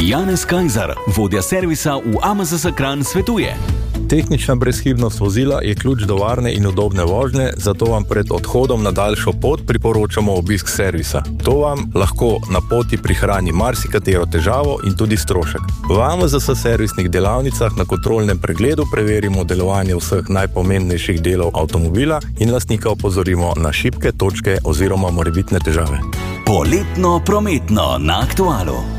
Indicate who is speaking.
Speaker 1: Janez Kajzer, vodja servisa v AMZS Kranj, svetuje.
Speaker 2: Tehnična brezhibnost vozila je ključ do varne in udobne vožnje, zato vam pred odhodom na daljšo pot priporočamo obisk servisa. To vam lahko na poti prihrani marsikatero težavo in tudi strošek. V AMZS servisnih delavnicah na kontrolnem pregledu preverimo delovanje vseh najpomembnejših delov avtomobila in lastnika opozorimo na šibke točke oziroma morebitne težave.
Speaker 1: Poletno prometno na Aktualu.